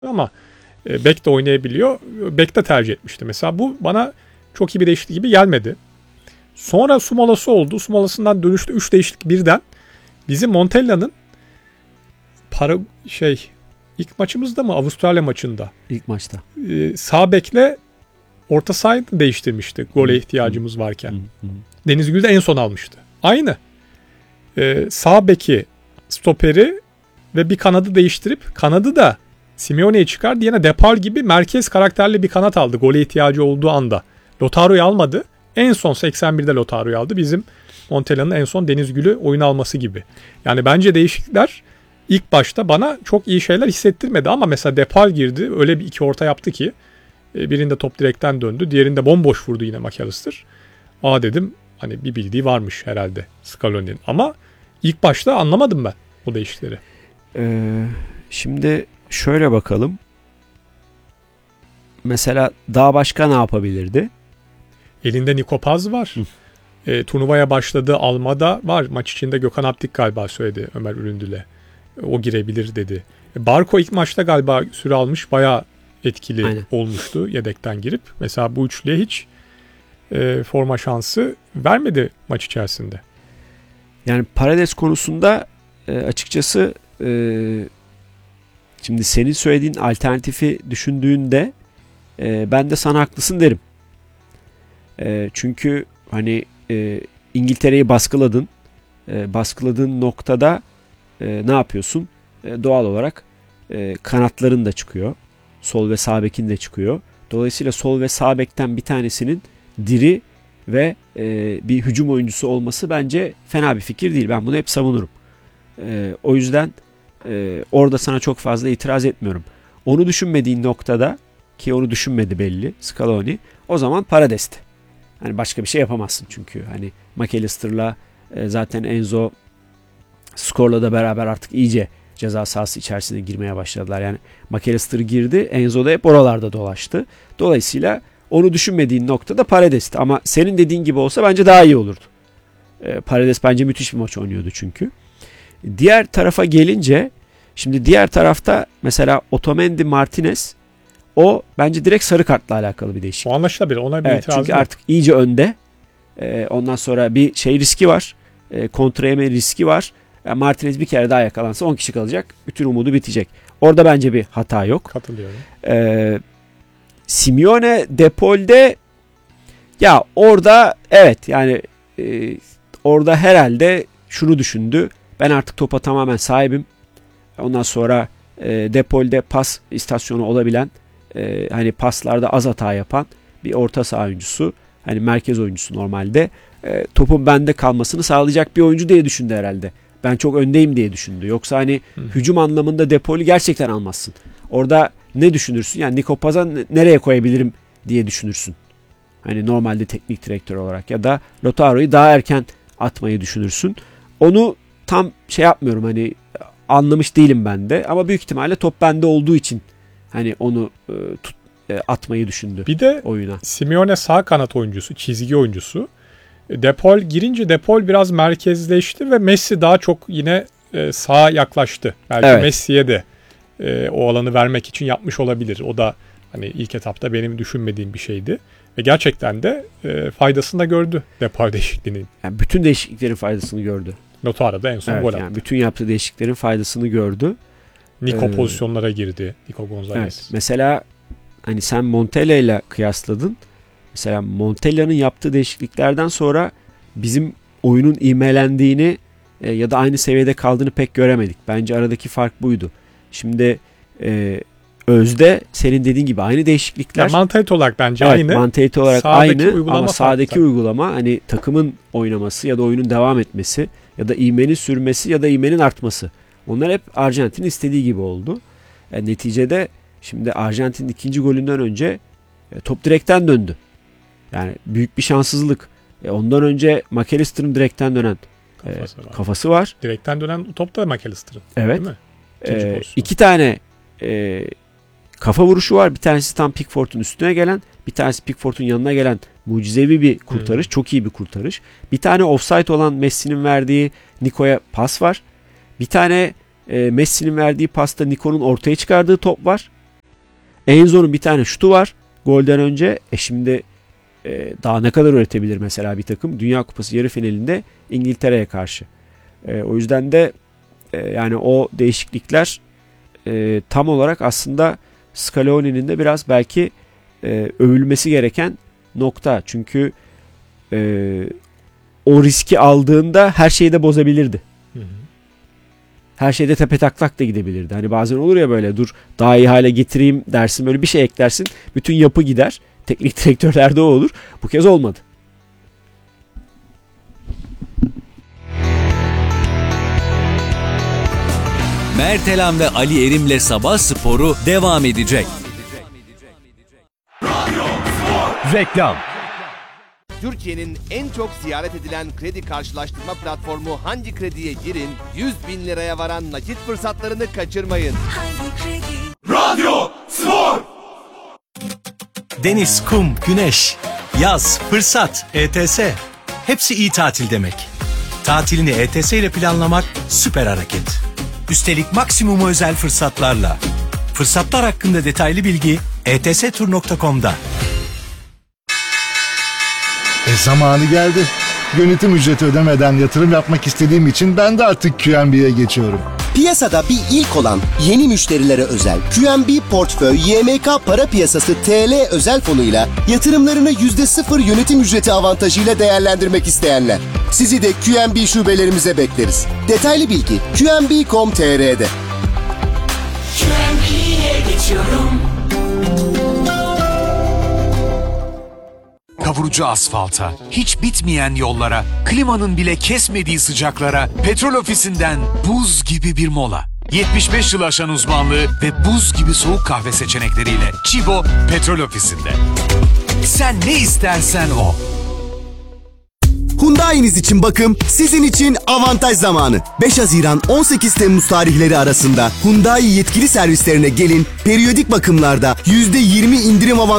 ama bek de oynayabiliyor. Bek de tercih etmişti. Mesela bu bana çok iyi bir değişiklik gibi gelmedi. Sonra su molası oldu. Su molasından dönüştü 3 değişiklik birden. Bizim Montella'nın ilk maçımızda mı? Avustralya maçında. İlk maçta. Sağ bekle orta sahayı değiştirmişti. Gole ihtiyacımız varken. Deniz Gül de en son almıştı. Aynı. Sağ beki, stoperi ve bir kanadı değiştirip kanadı da Simeone'yi çıkardı. Yine Depal gibi merkez karakterli bir kanat aldı. Gole ihtiyacı olduğu anda. Lotaro'yu almadı. En son 81'de Lotaro'yu aldı. Bizim Montella'nın en son Deniz Gül'ü oyun alması gibi. Yani bence değişiklikler ilk başta bana çok iyi şeyler hissettirmedi. Ama mesela Depal girdi. Öyle bir iki orta yaptı ki birinde top direkten döndü. Diğerinde bomboş vurdu yine McAllister. Dedim hani bir bildiği varmış herhalde Scaloni'nin. Ama ilk başta anlamadım ben bu değişikleri. Şimdi şöyle bakalım. Mesela daha başka ne yapabilirdi? Elinde Niko Paz var. Turnuvaya başladığı Almada var. Maç içinde Gökhan Aptik galiba söyledi Ömer Üründül'e. O girebilir dedi. Barco ilk maçta galiba süre almış. Bayağı etkili olmuştu yedekten girip. Mesela bu üçlüye hiç forma şansı vermedi maç içerisinde. Yani Paredes konusunda açıkçası şimdi senin söylediğin alternatifi düşündüğünde ben de sana haklısın derim. Çünkü hani İngiltere'yi baskıladın. Baskıladığın noktada ne yapıyorsun? Doğal olarak kanatların da çıkıyor. Sol ve sağ bekin de çıkıyor. Dolayısıyla sol ve sağ bekten bir tanesinin diri ve bir hücum oyuncusu olması bence fena bir fikir değil. Ben bunu hep savunurum. O yüzden orada sana çok fazla itiraz etmiyorum. Onu düşünmediğin noktada, ki onu düşünmedi belli Scaloni, o zaman Parades'ti. Hani başka bir şey yapamazsın çünkü. Hani McAllister'la zaten Enzo Skor'la da beraber artık iyice ceza sahası içerisine girmeye başladılar. Yani McAllister girdi, Enzo da hep oralarda dolaştı. Dolayısıyla onu düşünmediğin noktada Parades'ti. Ama senin dediğin gibi olsa bence daha iyi olurdu. Paredes bence müthiş bir maç oynuyordu çünkü. Diğer tarafa gelince, şimdi diğer tarafta mesela Otamendi Martinez, o bence direkt sarı kartla alakalı bir değişiklik. O anlaşılabilir. Ona bir itiraz çünkü yok. artık iyice önde. Ondan sonra bir riski var. Kontra yeme riski var. Yani Martinez bir kere daha yakalansa 10 kişi kalacak. Bütün umudu bitecek. Orada bence bir hata yok. Katılıyorum. Simeone Depol'de ya orada evet yani orada herhalde şunu düşündü. Ben artık topa tamamen sahibim. Ondan sonra Depol'de pas istasyonu olabilen, hani paslarda az hata yapan bir orta saha oyuncusu. Hani merkez oyuncusu normalde. Topun bende kalmasını sağlayacak bir oyuncu diye düşündü herhalde. Ben çok öndeyim diye düşündü. Yoksa hani hücum anlamında Depol'ü gerçekten almazsın. Orada ne düşünürsün? Yani Niko Paz'a nereye koyabilirim diye düşünürsün. Hani normalde teknik direktör olarak, ya da Lotaro'yu daha erken atmayı düşünürsün. Onu tam yapmıyorum, hani anlamış değilim ben de, ama büyük ihtimalle top bende olduğu için hani onu atmayı düşündü. Bir de oyuna. Simeone sağ kanat oyuncusu, çizgi oyuncusu. Depol girince Depol biraz merkezleşti ve Messi daha çok yine sağa yaklaştı. Belki Messi'ye de o alanı vermek için yapmış olabilir. O da hani ilk etapta benim düşünmediğim bir şeydi. Ve gerçekten de faydasını da gördü Depol değişikliğinin. Yani bütün değişikliklerin faydasını gördü. Lautaro en son gol attı. Yani bütün yaptığı değişikliklerin faydasını gördü. Nico pozisyonlara girdi. Nico Gonzalez. Evet. Mesela hani sen Montella ile kıyasladın. Mesela Montella'nın yaptığı değişikliklerden sonra bizim oyunun ivmelendiğini ya da aynı seviyede kaldığını pek göremedik. Bence aradaki fark buydu. Şimdi özde senin dediğin gibi aynı değişiklikler. Ya mantalite olarak bence aynı. Mantalite olarak sağdaki aynı ama sahadaki uygulama, hani takımın oynaması ya da oyunun devam etmesi ya da ivmenin sürmesi ya da ivmenin artması. Onlar hep Arjantin'in istediği gibi oldu. Neticede şimdi Arjantin'in ikinci golünden önce top direkten döndü. Yani büyük bir şanssızlık. Ondan önce McAllister'ın direkten dönen kafası var. Direkten dönen top da McAllister'ın. Evet. Değil mi? İki tane kafa vuruşu var. Bir tanesi tam Pickford'un üstüne gelen, bir tanesi Pickford'un yanına gelen mucizevi bir kurtarış. Çok iyi bir kurtarış. Bir tane offside olan Messi'nin verdiği Nico'ya pas var. Bir tane Messi'nin verdiği pasta Nico'nun ortaya çıkardığı top var. Enzo'nun bir tane şutu var golden önce. Şimdi daha ne kadar üretebilir mesela bir takım? Dünya Kupası yarı finalinde İngiltere'ye karşı. O yüzden de yani o değişiklikler tam olarak aslında Scaloni'nin de biraz belki övülmesi gereken nokta. Çünkü o riski aldığında her şeyi de bozabilirdi. Her şeyde tepetaklak da gidebilirdi. Hani bazen olur ya böyle, dur daha iyi hale getireyim dersin, böyle bir şey eklersin, bütün yapı gider. Teknik direktörlerde o olur. Bu kez olmadı. Mertelan ve Ali Erim'le Sabah Sporu devam edecek. Reklam. Türkiye'nin en çok ziyaret edilen kredi karşılaştırma platformu Hangi Kredi'ye girin, 100.000 liraya varan nakit fırsatlarını kaçırmayın. Radyo Spor. Deniz, kum, güneş, yaz, fırsat, ETS. Hepsi iyi tatil demek. Tatilini ETS ile planlamak süper hareket. Üstelik maksimum özel fırsatlarla. Fırsatlar hakkında detaylı bilgi etstur.com'da. Zamanı geldi. Yönetim ücreti ödemeden yatırım yapmak istediğim için ben de artık QNB'ye geçiyorum. Piyasada bir ilk olan yeni müşterilere özel QNB Portföy YMK Para Piyasası TL özel fonuyla yatırımlarını %0 yönetim ücreti avantajıyla değerlendirmek isteyenler. Sizi de QNB şubelerimize bekleriz. Detaylı bilgi qnb.com.tr'de. QNB'ye geçiyorum. Kavurucu asfalta, hiç bitmeyen yollara, klimanın bile kesmediği sıcaklara, Petrol Ofisi'nden buz gibi bir mola. 75 yıl aşan uzmanlığı ve buz gibi soğuk kahve seçenekleriyle Chibo Petrol Ofisi'nde. Sen ne istersen o. Hyundai'niz için bakım, sizin için avantaj zamanı. 5 Haziran 18 Temmuz tarihleri arasında Hyundai yetkili servislerine gelin, periyodik bakımlarda %20 indirim avantajı